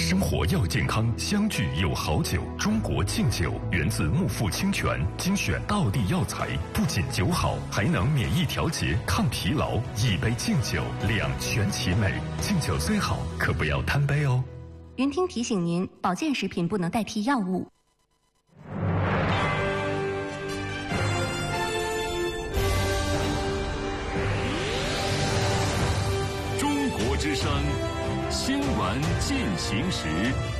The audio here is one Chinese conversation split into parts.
生活要健康，相聚有好酒。中国敬酒源自木富清泉，精选道地药材，不仅酒好，还能免疫调节、抗疲劳。一杯敬酒，两全其美。敬酒虽好，可不要贪杯哦。 云听提醒您，保健食品不能代替药物。 中国之声新闻进行时。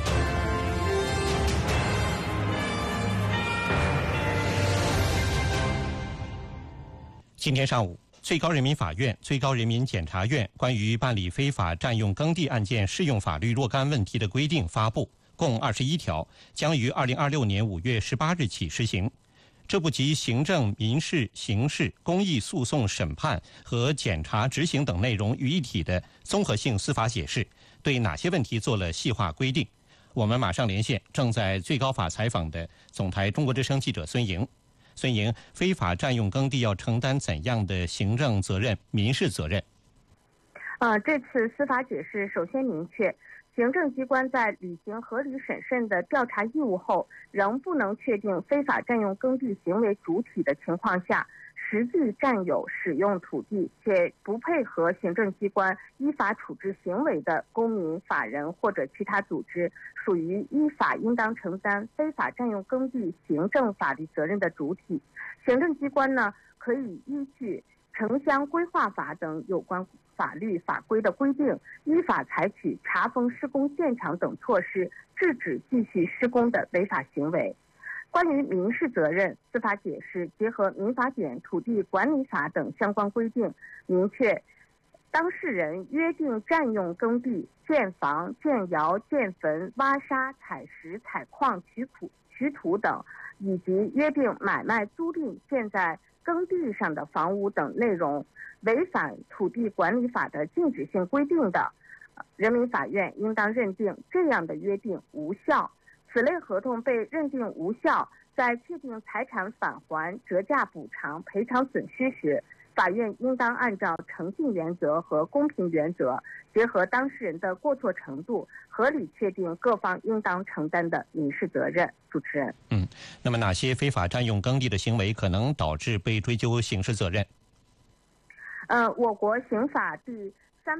今天上午，最高人民法院、最高人民检察院关于办理非法占用耕地案件适用法律若干问题的规定发布，共21条，将于2026年5月18日起施行。这部集行政、民事、刑事、公益诉讼审判和检察执行等内容于一体的综合性司法解释，对哪些问题做了细化规定？我们马上连线正在最高法采访的总台中国之声记者孙莹。孙莹，非法占用耕地要承担怎样的行政责任、民事责任？ 这次司法解释首先明确，行政机关在履行合理审慎的调查义务后，仍不能确定非法占用耕地行为主体的情况下，实际占有使用土地且不配合行政机关依法处置行为的公民、法人或者其他组织，属于依法应当承担非法占用耕地行政法律责任的主体。行政机关呢，可以依据城乡规划法等有关法律法规的规定，依法采取查封施工现场等措施，制止继续施工的违法行为。关于民事责任，司法解释结合民法典、土地管理法等相关规定，明确当事人约定占用耕地、建房、建窑、建坟、挖沙、采石、采矿、取土等，以及约定买卖、租赁建在耕地上的房屋等内容违反土地管理法的禁止性规定的，人民法院应当认定这样的约定无效。此类合同被认定无效，在确定财产返还、折价补偿、赔偿损失时，法院应当按照诚信原则和公平原则，结合当事人的过错程度，合理确定各方应当承担的民事责任。主持人， 那么哪些非法占用耕地的行为可能导致被追究刑事责任？ 我国刑法第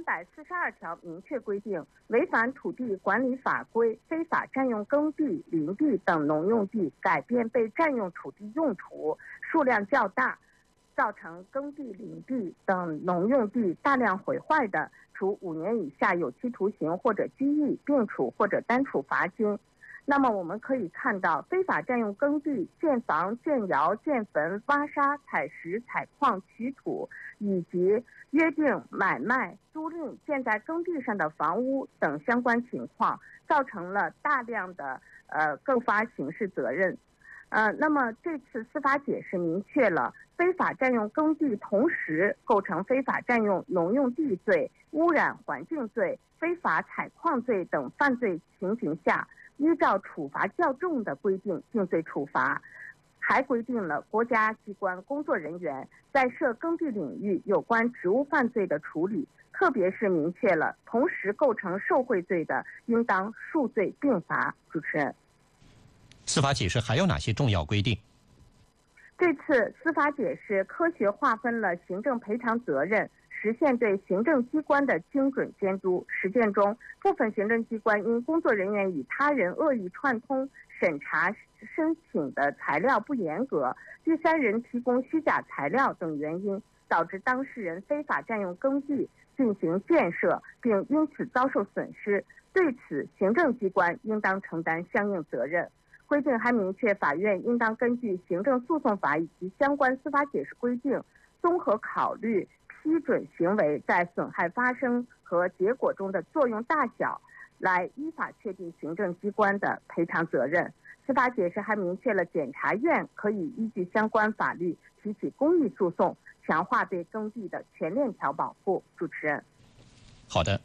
342条明确规定，违反土地管理法规，非法占用耕地、林地等农用地，改变被占用土地用途，数量较大，造成耕地、林地等农用地大量毁坏的，处5年以下有期徒刑或者拘役，并处或者单处罚金。那么我们可以看到，非法占用耕地、建房、建窑、建坟、挖沙、采石、采矿、取土，以及约定买卖、租赁建在耕地上的房屋等相关情况，造成了大量的构发刑事责任。那么这次司法解释明确了，非法占用耕地同时构成非法占用农用地罪、污染环境罪、非法采矿罪等犯罪情形下，依照处罚较重的规定定罪处罚，还规定了国家机关工作人员在涉耕地领域有关职务犯罪的处理，特别是明确了同时构成受贿罪的，应当数罪并罚。主持人， 司法解释还有哪些重要规定？ 这次司法解释科学划分了行政赔偿责任，实现对行政机关的精准监督。实践中，部分行政机关因工作人员与他人恶意串通、审查申请的材料不严格、第三人提供虚假材料等原因，导致当事人非法占用耕地进行建设，并因此遭受损失，对此行政机关应当承担相应责任。规定还明确，法院应当根据行政诉讼法以及相关司法解释规定，综合考虑批准行为在损害发生和结果中的作用大小，来依法确定行政机关的赔偿责任。司法解释还明确了检察院可以依据相关法律提起公益诉讼，强化对耕地的全链条保护。主持人， 好的。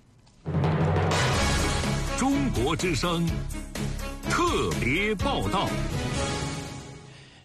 中国之声特别报道。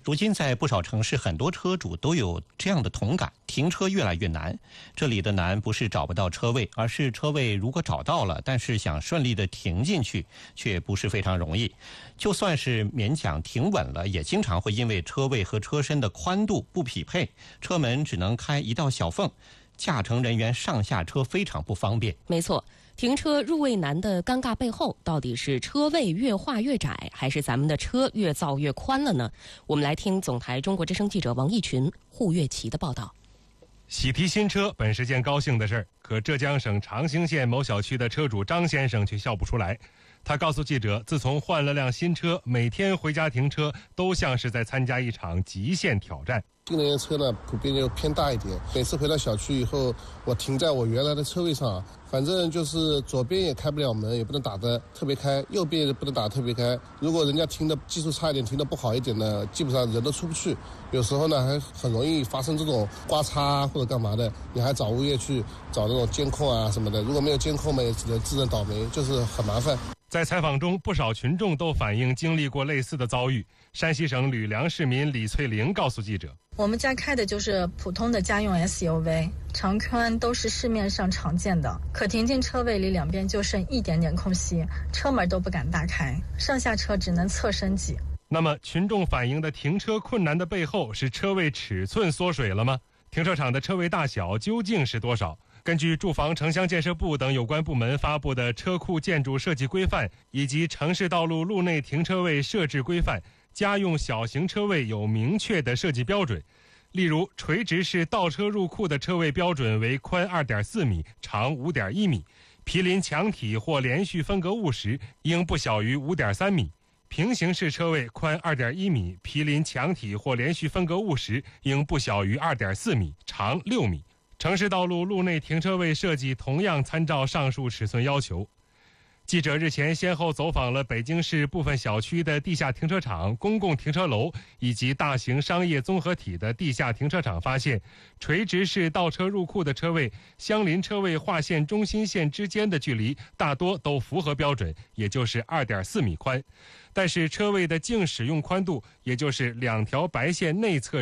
如今在不少城市，很多车主都有这样的同感，停车越来越难。这里的难不是找不到车位，而是车位如果找到了，但是想顺利的停进去却不是非常容易。就算是勉强停稳了，也经常会因为车位和车身的宽度不匹配，车门只能开一道小缝，驾乘人员上下车非常不方便。 没错，停车入位难的尴尬背后，到底是车位越画越窄，还是咱们的车越造越宽了呢？我们来听总台中国之声记者王义群、胡月琪的报道。 喜提新车本是件高兴的事儿，可浙江省长兴县某小区的车主张先生却笑不出来。他告诉记者，自从换了辆新车，每天回家停车都像是在参加一场极限挑战。 新能源车呢，普遍就偏大一点。每次回到小区以后，我停在我原来的车位上，反正就是左边也开不了门，也不能打得特别开，右边也不能打得特别开。如果人家停的技术差一点，停的不好一点呢，基本上人都出不去。有时候呢，还很容易发生这种刮擦或者干嘛的，你还找物业去找那种监控啊什么的。如果没有监控嘛，也只能自认倒霉，就是很麻烦。 在采访中，不少群众都反映经历过类似的遭遇。山西省吕梁市民李翠玲告诉记者， 我们家开的就是普通的家用 SUV， 长宽都是市面上常见的，可停进车位里两边就剩一点点空隙，车门都不敢大开，上下车只能侧身挤。 那么群众反映的停车困难的背后，是车位尺寸缩水了吗？停车场的车位大小究竟是多少？根据住房城乡建设部等有关部门发布的车库建筑设计规范以及城市道路路内停车位设置规范，家用小型车位有明确的设计标准。例如，垂直式倒车入库的车位标准为宽 2.4 米，长 5.1 米；毗邻墙体或连续分隔物时，应不小于 5.3 米；平行式车位宽 2.1 米，毗邻墙体或连续分隔物时，应不小于 2.4 米，长6米。城市道路路内停车位设计同样参照上述尺寸要求。记者日前先后走访了北京市部分小区的地下停车场、公共停车楼以及大型商业综合体的地下停车场，发现垂直式倒车入库的车位相邻车位划线中心线之间的距离大多都符合标准，也就是 2.4 米宽。但是车位的净使用宽度，也就是两条白线内侧